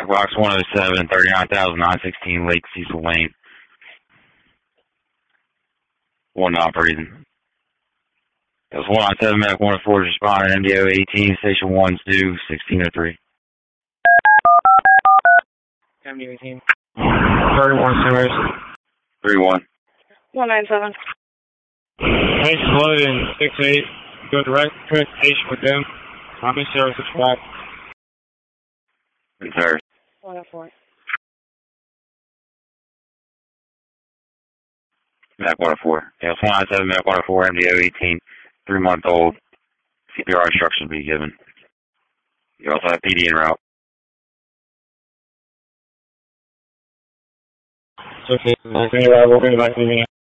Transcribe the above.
Box 107, 39,916 Lake Cecil Lane. 1 not breathing. That was 197, Medic 104 responding, MDO 18, Station 1, Sioux, 1603. MDO 18. 31 Simmers. 3-1. 197. Base loaded in 6-8. Go direct transportation with them. I'm in service at 5. In service. 104. Medic 104. Yeah, it's 197, Medic 104, MDO 18, 3-month-old. CPR instructions be given. You also have PD en route. Okay, we'll bring it back to me.